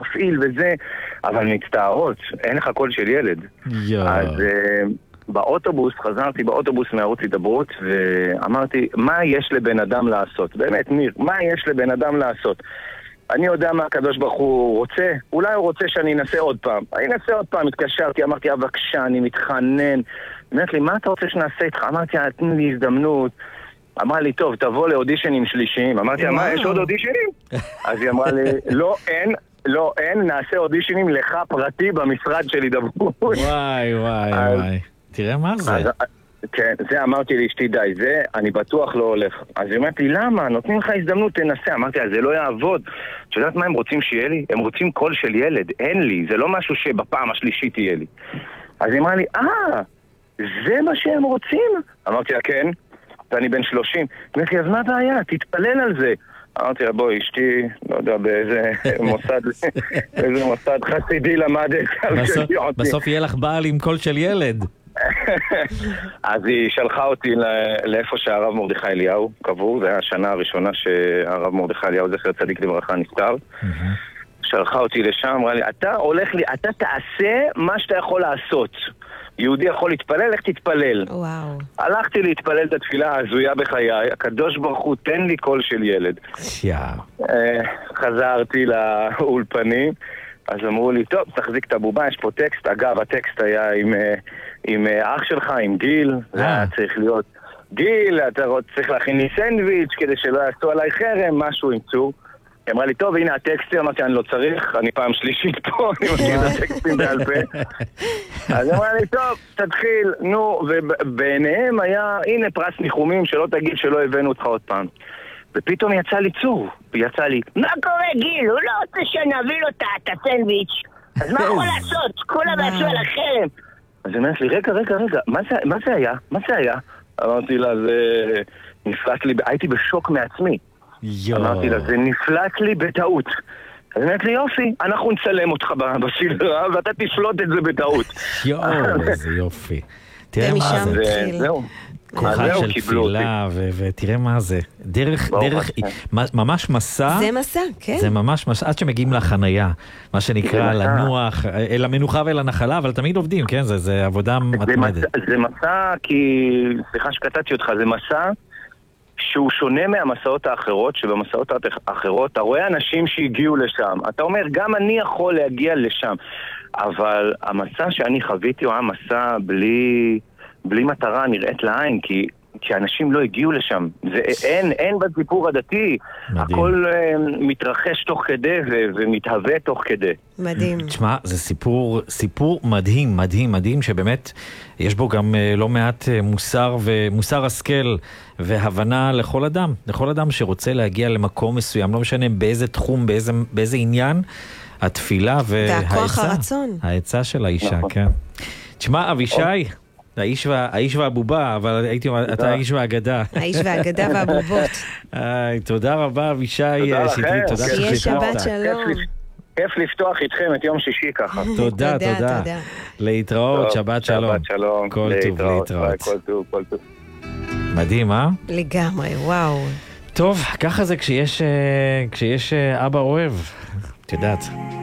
מפעיל וזה, אבל מצטערות, אין לך קול של ילד. אז באוטובוס, חזרתי באוטובוס מערוץ הידברות, ואמרתי, מה יש לבן אדם לעשות? באמת, ניר, מה יש לבן אדם לעשות? אני יודע מה הקדוש ברוך הוא רוצה, אולי הוא רוצה שאני אנסה עוד פעם. אני אנסה עוד פעם, התקשרתי, אמרתי, בבקשה, אני מתחנן. אמרת לי, מה אתה רוצה שנעשה איתך? אמרתי, תני לי הזדמנות. אמרה לי, טוב, תבוא לאודישנים שלישיים. אמרתי, מה, יש עוד אודישנים? אז היא אמרה לי, לא, אין, נעשה אודישנים לך פרטי במשרד של הידברות. וואי, וואי, וואי. תראה מה זה. כן, זה אמרתי לאשתי, די, זה אני בטוח לא הולך. אז היא אומרת לי, למה? נותנים לך הזדמנות, תנסה. אמרתי, זה לא יעבוד. את יודעת מה הם רוצים שיהיה לי? הם רוצים קול של ילד, אין לי. זה לא משהו שבפעם השלישית יהיה לי. אז היא אמרה לי, זה מה שהם רוצים? אמרתי לה, כן. ואני בן 30. אמרתי לי, אז מה הבעיה? תתפלל על זה. אמרתי לה, בואי, אשתי, לא יודע באיזה מוסד חסידי למדת. בסוף יהיה לך בעל עם קול של ילד. אז היא שלחה אותי לאיפה שהרב מרדכי אליהו קבור, זה היה השנה הראשונה שהרב מרדכי אליהו זכר צדיק לברכה נפטר. שלחה אותי לשם, אמרה לי, אתה תעשה מה שאתה יכול לעשות. יהודי יכול להתפלל, איך תתפלל? וואו. הלכתי להתפלל את התפילה הזויה בחיי, הקדוש ברוך הוא תן לי קול של ילד. חזרתי לאולפנים, אז אמרו לי, טוב, תחזיק את הבובה, יש פה טקסט. אגב, הטקסט היה עם אח שלך, עם גיל. זה היה צריך להיות גיל, אתה צריך להכין לי סנדוויץ' כדי שלא יעשו עליי חרם, משהו עם צור. היא אמרה לי, טוב, הנה הטקסטים, אמרתי, אני לא צריך, אני פעם שלישית פה, אני מכיר את הטקסטים בעל פה. אז אמרה לי, טוב, תתחיל, נו, וביניהם היה, הנה פרס ניחומים, שלא תגיד שלא הבאנו אותך עוד פעם. ופתאום יצא לי צור, יצא לי, מה קורה גיל? הוא לא רוצה שנביא לו את הסנדוויץ', אז מה יכול לעשות? כולם עשו על החרם. אז היא אומרת לי, רגע, מה זה היה? מה זה היה? אמרתי לה, זה נפלט לי, הייתי בשוק מעצמי. אמרתי לה, זה נפלט לי בטעות. אז אמרת לי, יופי, אנחנו נצלם אותך בסדרה ואתה תפלוט את זה בטעות. איזה יופי. תראה מה זה. זהו. כוחה של תפילה, ותראה מה זה. דרך, ממש מסע. זה מסע, כן. זה ממש מסע, עד שמגיעים לחנייה, מה שנקרא לנוח, אל המנוחה ואל הנחלה, אבל תמיד עובדים, כן? זה עבודה מתמדת. זה מסע, כי, סליחה שקטעתי אותך, זה מסע שהוא שונה מהמסעות האחרות, שבמסעות האחרות אתה רואה אנשים שהגיעו לשם. אתה אומר, גם אני יכול להגיע לשם. אבל המסע שאני חוויתי הוא היה מסע בלי מטרה נראית לעין, כי אנשים לא הגיעו לשם. אין בסיפור הדתי. הכל מתרחש תוך כדי ומתהווה תוך כדי. מדהים. תשמע, זה סיפור מדהים, מדהים, מדהים, שבאמת יש בו גם לא מעט מוסר השכל והבנה לכל אדם שרוצה להגיע למקום מסוים, לא משנה באיזה תחום, באיזה עניין, התפילה והכוח הרצון. העצה של האישה, כן. תשמע, אבישי, האיש והבובה, אבל הייתי אומר, אתה האיש והאגדה. האיש והאגדה והבובות. תודה רבה, אבישי שטרית, תודה שיהיה שבת שלום. כיף לפתוח איתכם את יום שישי ככה. תודה. להתראות, שבת שלום. שבת שלום. כל טוב, להתראות. כל טוב. מדהים, לגמרי, וואו. טוב, ככה זה כשיש אבא אוהב, את יודעת.